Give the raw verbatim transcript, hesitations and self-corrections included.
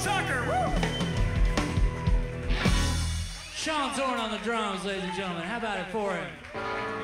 Tucker, woo! Sean Zorn on the drums, ladies and gentlemen. How about it for him?